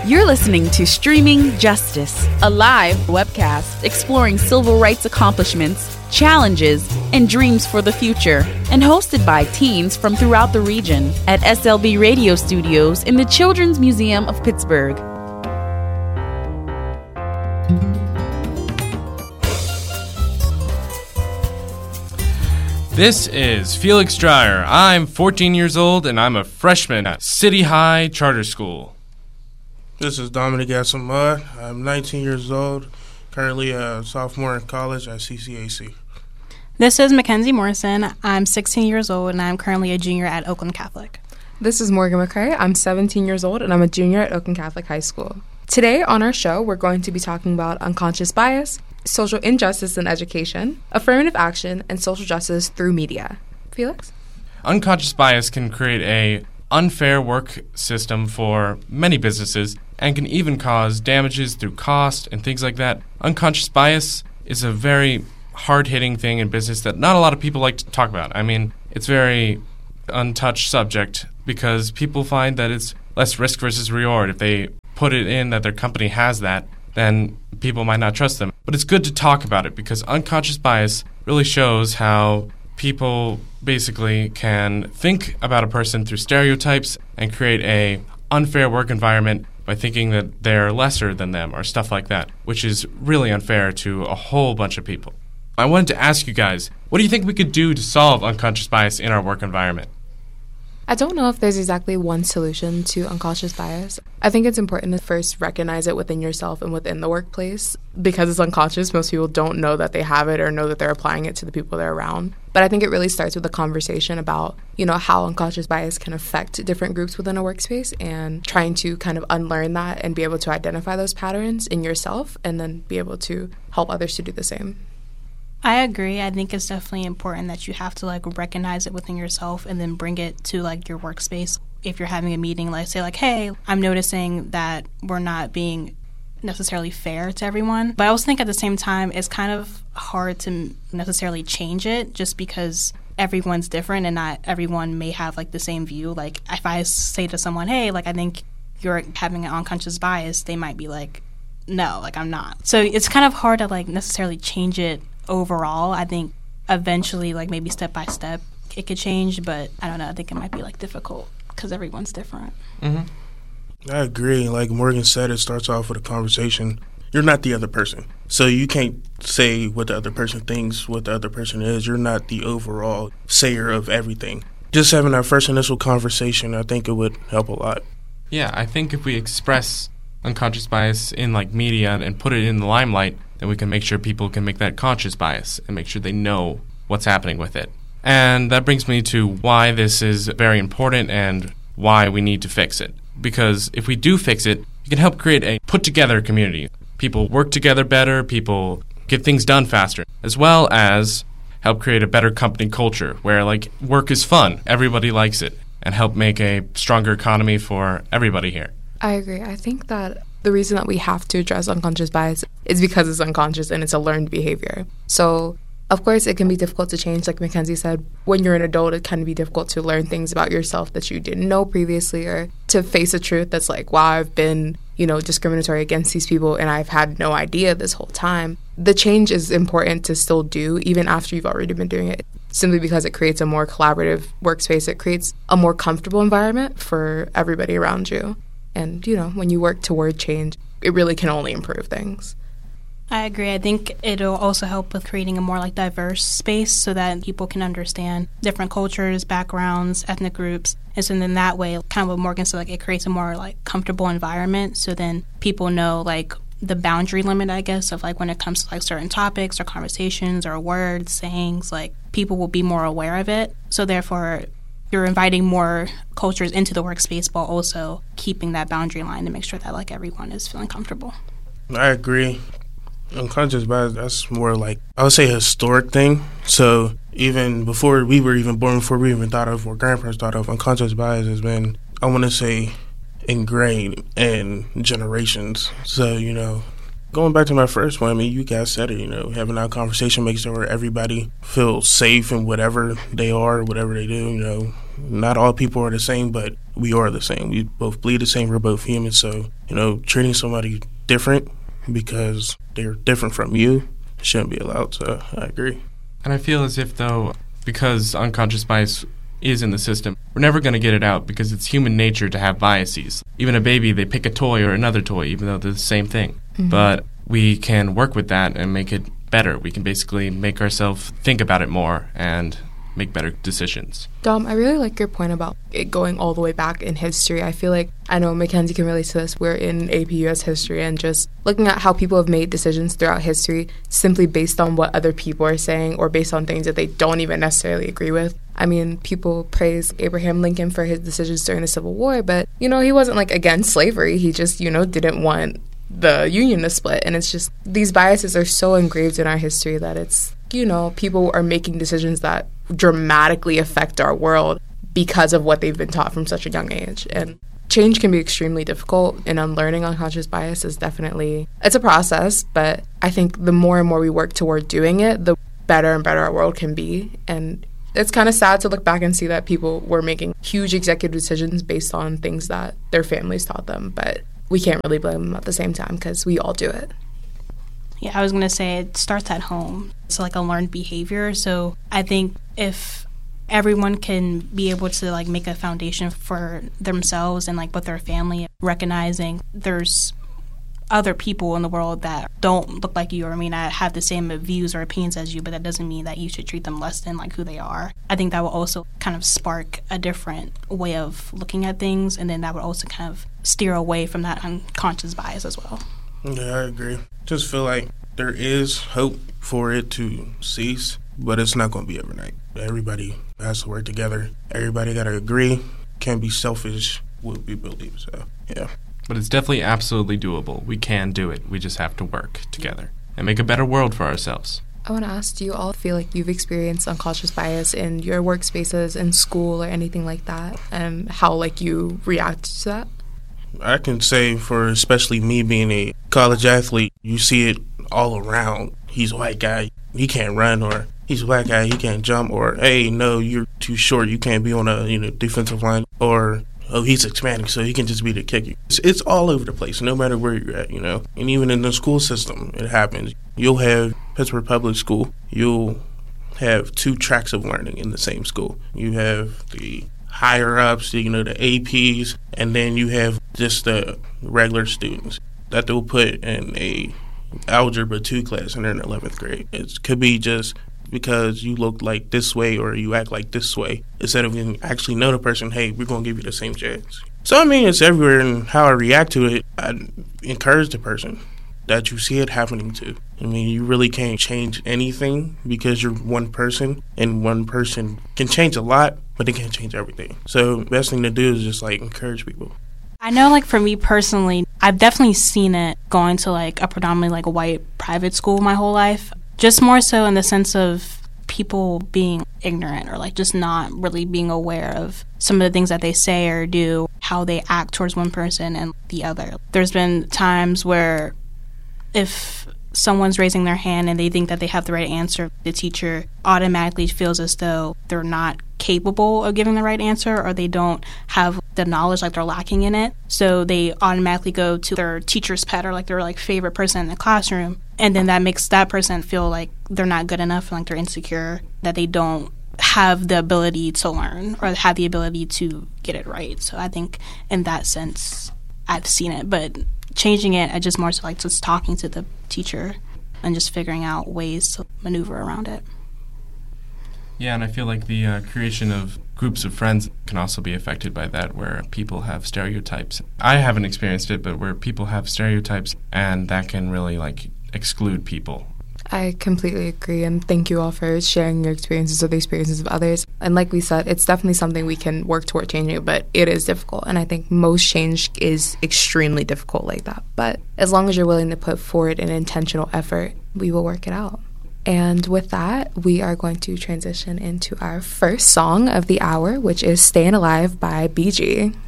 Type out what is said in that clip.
You're listening to Streaming Justice, a live webcast exploring civil rights accomplishments, challenges, and dreams for the future, and hosted by teens from throughout the region at SLB Radio Studios in the Children's Museum of Pittsburgh. This is Felix Dreyer. I'm 14 years old and I'm a freshman at City High Charter School. This is Dominic Asamad. I'm 19 years old, currently a sophomore in college at CCAC. This is Mackenzie Morrison. I'm 16 years old and I'm currently a junior at Oakland Catholic. This is Morgan McCrae. I'm 17 years old and I'm a junior at Oakland Catholic High School. Today on our show, we're going to be talking about unconscious bias, social injustice in education, affirmative action, and social justice through media. Felix? Unconscious bias can create a unfair work system for many businesses and can even cause damages through cost and things like that. Unconscious bias is a very hard-hitting thing in business that not a lot of people like to talk about. I mean, it's a very untouched subject because people find that it's less risk versus reward. If they put it in that their company has that, then people might not trust them. But it's good to talk about it because unconscious bias really shows how people basically can think about a person through stereotypes and create a unfair work environment by thinking that they're lesser than them or stuff like that, which is really unfair to a whole bunch of people. I wanted to ask you guys, what do you think we could do to solve unconscious bias in our work environment? I don't know if there's exactly one solution to unconscious bias. I think it's important to first recognize it within yourself and within the workplace. Because it's unconscious, most people don't know that they have it or know that they're applying it to the people they're around. But I think it really starts with a conversation about, how unconscious bias can affect different groups within a workspace and trying to kind of unlearn that and be able to identify those patterns in yourself and then be able to help others to do the same. I agree. I think it's definitely important that you have to recognize it within yourself and then bring it to your workspace. If you're having a meeting, say hey, I'm noticing that we're not being necessarily fair to everyone. But I also think at the same time, it's kind of hard to necessarily change it just because everyone's different and not everyone may have the same view. If I say to someone, hey, I think you're having an unconscious bias, they might be no, I'm not. So it's kind of hard to necessarily change it overall. I think eventually, maybe step by step, it could change, but I don't know. I think it might be difficult because everyone's different. Mm-hmm. I agree. Like Morgan said, it starts off with a conversation. You're not the other person, so you can't say what the other person thinks, what the other person is. You're not the overall sayer of everything. Just having that first initial conversation, I think it would help a lot. Yeah, I think if we express unconscious bias in media and put it in the limelight, then we can make sure people can make that conscious bias and make sure they know what's happening with it. And that brings me to why this is very important and why we need to fix it. Because if we do fix it, it can help create a put-together community. People work together better, people get things done faster, as well as help create a better company culture where work is fun, everybody likes it, and help make a stronger economy for everybody here. I agree. I think that the reason that we have to address unconscious bias is because it's unconscious and it's a learned behavior. So, of course, it can be difficult to change. Like Mackenzie said, when you're an adult, it can be difficult to learn things about yourself that you didn't know previously or to face a truth that's wow, I've been, discriminatory against these people and I've had no idea this whole time. The change is important to still do even after you've already been doing it, simply because it creates a more collaborative workspace. It creates a more comfortable environment for everybody around you. And, when you work toward change, it really can only improve things. I agree. I think it'll also help with creating a more diverse space so that people can understand different cultures, backgrounds, ethnic groups. And so then that way, kind of what Morgan said, it creates a more comfortable environment. So then people know the boundary limit, I guess, of when it comes to certain topics or conversations or words, sayings, people will be more aware of it. So therefore, you're inviting more cultures into the workspace while also keeping that boundary line to make sure that everyone is feeling comfortable. I agree. Unconscious bias, that's more I would say a historic thing. So even before we were even born, before we even thought of or grandparents thought of, unconscious bias has been, I want to say, ingrained in generations. So, going back to my first one, you guys said it, having that conversation makes sure everybody feels safe in whatever they are, whatever they do, Not all people are the same, but we are the same. We both bleed the same. We're both humans. So, treating somebody different because they're different from you shouldn't be allowed. So I agree. And I feel as if, though, because unconscious bias is in the system, we're never going to get it out because it's human nature to have biases. Even a baby, they pick a toy or another toy, even though they're the same thing. Mm-hmm. But we can work with that and make it better. We can basically make ourselves think about it more and make better decisions. Dom, I really like your point about it going all the way back in history. I feel like, I know Mackenzie can relate to this, we're in AP US history, and just looking at how people have made decisions throughout history simply based on what other people are saying or based on things that they don't even necessarily agree with. I mean, people praise Abraham Lincoln for his decisions during the Civil War, but, he wasn't against slavery. He just, didn't want the Union to split. And it's just, these biases are so engraved in our history that it's, people are making decisions that dramatically affect our world because of what they've been taught from such a young age. And change can be extremely difficult, and unlearning unconscious bias is definitely, it's a process, but I think the more and more we work toward doing it, the better and better our world can be. And it's kind of sad to look back and see that people were making huge executive decisions based on things that their families taught them, but we can't really blame them at the same time because we all do it. Yeah, I was going to say it starts at home. It's a learned behavior. So I think if everyone can be able to make a foundation for themselves and with their family, recognizing there's other people in the world that don't look like you or may not have the same views or opinions as you, but that doesn't mean that you should treat them less than who they are. I think that will also kind of spark a different way of looking at things, and then that would also kind of steer away from that unconscious bias as well. Yeah, I agree. Just feel like there is hope for it to cease, but it's not going to be overnight. Everybody has to work together. Everybody got to agree. Can't be selfish what we believe. So, yeah. But it's definitely absolutely doable. We can do it. We just have to work together and make a better world for ourselves. I want to ask, do you all feel like you've experienced unconscious bias in your workspaces, in school, or anything like that, and how you react to that? I can say for especially me being a college athlete, you see it all around. He's a white guy, he can't run, or he's a black guy, he can't jump, or hey, no, you're too short, you can't be on a defensive line, or oh, he's Hispanic, so he can just be the kicker. It's all over the place, no matter where you're at, And even in the school system, it happens. You'll have Pittsburgh Public School. You'll have 2 tracks of learning in the same school. You have the higher-ups, the APs, and then you have just the regular students that they'll put in a Algebra 2 class and they're in 11th grade. It could be just because you look like this way or you act like this way, instead of you actually know the person, hey, we're going to give you the same chance. So, it's everywhere, and how I react to it, I encourage the person that you see it happening to. You really can't change anything because you're one person, and one person can change a lot, but they can't change everything. So the best thing to do is just, encourage people. I know, for me personally, I've definitely seen it going to, a predominantly, white private school my whole life. Just more so in the sense of people being ignorant or just not really being aware of some of the things that they say or do, how they act towards one person and the other. There's been times where if someone's raising their hand and they think that they have the right answer, the teacher automatically feels as though they're not capable of giving the right answer, or they don't have the knowledge, they're lacking in it. So they automatically go to their teacher's pet or their favorite person in the classroom. And then that makes that person feel like they're not good enough, and they're insecure, that they don't have the ability to learn or have the ability to get it right. So I think in that sense, I've seen it. But changing it, I just more so just talking to the teacher and just figuring out ways to maneuver around it. Yeah, and I feel like the creation of groups of friends can also be affected by that, where people have stereotypes. I haven't experienced it, but where people have stereotypes, and that can really exclude people. I completely agree, and thank you all for sharing your experiences or the experiences of others. And like we said, it's definitely something we can work toward changing, but it is difficult. And I think most change is extremely difficult like that. But as long as you're willing to put forward an intentional effort, we will work it out. And with that, we are going to transition into our first song of the hour, which is Staying Alive by BG.